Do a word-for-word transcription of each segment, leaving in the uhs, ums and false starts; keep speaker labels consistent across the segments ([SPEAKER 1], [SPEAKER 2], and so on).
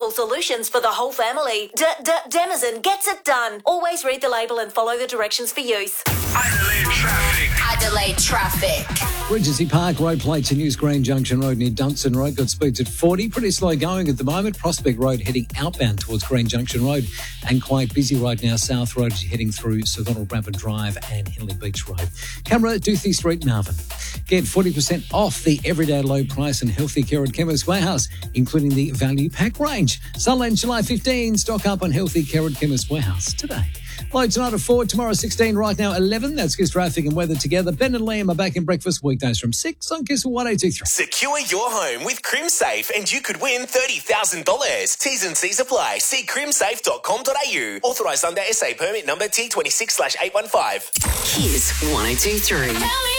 [SPEAKER 1] practical solutions for the whole family. D-D-Denizen gets it done. Always read the label and follow the directions for use.
[SPEAKER 2] Adelaide traffic.
[SPEAKER 3] Adelaide traffic.
[SPEAKER 4] Regency Park Road plates in News Green Junction Road near Dunstan Road got speeds at forty. Pretty slow going at the moment. Prospect Road heading outbound towards Green Junction Road, and quite busy right now. South Road is heading through Sir Donald Bradford Drive and Henley Beach Road. Camera, Doothie Street, Malvern. Get forty percent off the everyday low price and healthy care at Chemist Warehouse, including the value pack range. Sunland July fifteenth. Stock up on healthy care at Chemist Warehouse today. Low tonight at four, tomorrow sixteen, right now eleven. That's Kiss Traffic and Weather together. Ben and Liam are back in breakfast weekdays from six on Kiss one eight two three.
[SPEAKER 5] Secure your home with CrimSafe and you could win thirty thousand dollars. T's and C's apply. See crimsafe dot com dot a u. Authorised under S A permit number T twenty-six slash eight one five.
[SPEAKER 3] Kiss one oh two three.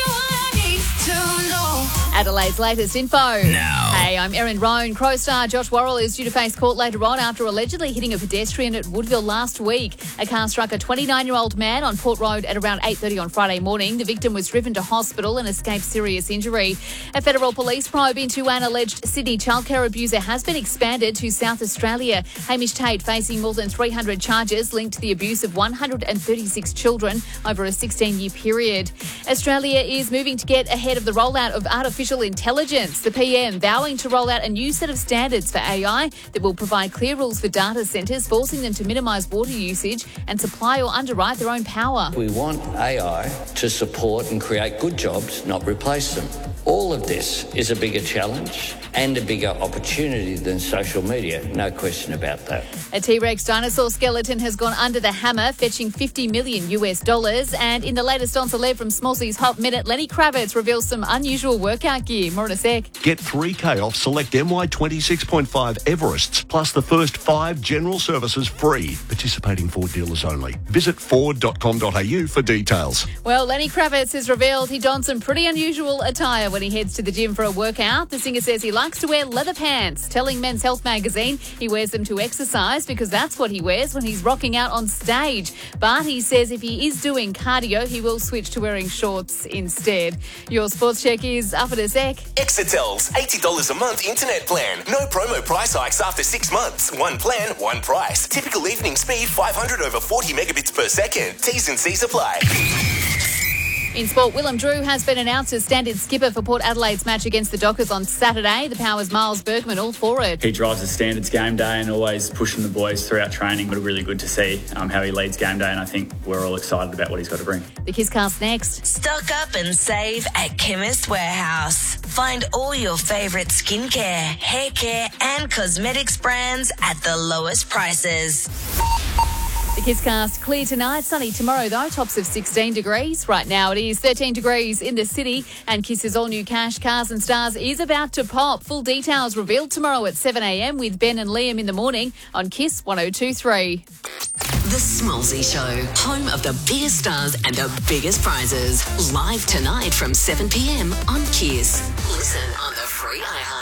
[SPEAKER 6] Adelaide's latest info.
[SPEAKER 2] Now.
[SPEAKER 6] Hey, I'm Erin Roan. Crow star Josh Worrell is due to face court later on after allegedly hitting a pedestrian at Woodville last week. A car struck a twenty-nine-year-old man on Port Road at around eight thirty on Friday morning. The victim was driven to hospital and escaped serious injury. A federal police probe into an alleged Sydney childcare abuser has been expanded to South Australia. Hamish Tate facing more than three hundred charges linked to the abuse of one hundred thirty-six children over a sixteen-year period. Australia is moving to get ahead of the rollout of artificial intelligence. The P M vowing to roll out a new set of standards for A I that will provide clear rules for data centres, forcing them to minimise water usage and supply or underwrite their own power.
[SPEAKER 7] We want A I to support and create good jobs, not replace them. All of this is a bigger challenge and a bigger opportunity than social media, no question about that.
[SPEAKER 6] A T-Rex dinosaur skeleton has gone under the hammer, fetching fifty million US dollars. And in the latest on Celeb from Smallsy's Hot Minute, Lenny Kravitz reveals some unusual workout gear. More in a sec.
[SPEAKER 8] Get three K off select M Y twenty-six point five Everests, plus the first five general services free. Participating Ford dealers only. Visit ford dot com dot a u for details.
[SPEAKER 6] Well, Lenny Kravitz has revealed he dons some pretty unusual attire when he heads to the gym for a workout. The singer says he likes to wear leather pants, telling Men's Health magazine he wears them to exercise because that's what he wears when he's rocking out on stage. But he says if he is doing cardio, he will switch to wearing shorts instead. Your sports check is up in a sec.
[SPEAKER 5] Exetel's eighty dollars a month internet plan. No promo price hikes after six months. One plan, one price. Typical evening speed five hundred over forty megabits per second. T's and C's apply.
[SPEAKER 6] In sport, Willem Drew has been announced as standard skipper for Port Adelaide's match against the Dockers on Saturday. The Power's Miles Bergman all for it.
[SPEAKER 9] He drives the standards game day and always pushing the boys throughout training, but really good to see um, how he leads game day, and I think we're all excited about what he's got to bring.
[SPEAKER 6] The Kisscast next.
[SPEAKER 3] Stock up and save at Chemist Warehouse. Find all your favourite skincare, hair care and cosmetics brands at the lowest prices.
[SPEAKER 6] The Kisscast clear tonight, sunny tomorrow though, tops of sixteen degrees. Right now it is thirteen degrees in the city, and Kiss's all-new Cash, Cars and Stars is about to pop. Full details revealed tomorrow at seven a m with Ben and Liam in the morning on Kiss one oh two three.
[SPEAKER 3] The Smallsy Show, home of the biggest stars and the biggest prizes. Live tonight from seven p m on Kiss. Listen on the free iHeart